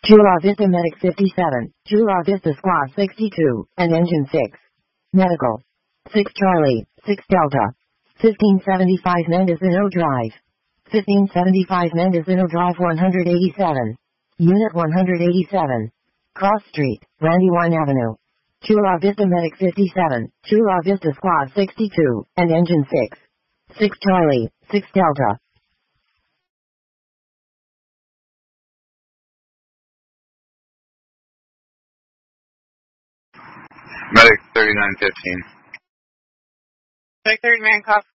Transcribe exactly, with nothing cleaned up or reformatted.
Chula Vista Medic fifty-seven, Chula Vista Squad sixty-two, and Engine six. Medical. six Charlie, six Delta. fifteen seventy-five Mendocino Drive. fifteen seventy-five Mendocino Drive one eighty-seven. Unit one eighty-seven. Cross Street, Brandywine Avenue. Chula Vista Medic fifty-seven, Chula Vista Squad sixty-two, and Engine six. six Charlie, six Delta. Medic thirty-nine fifteen. Medic thirty-nine, cough.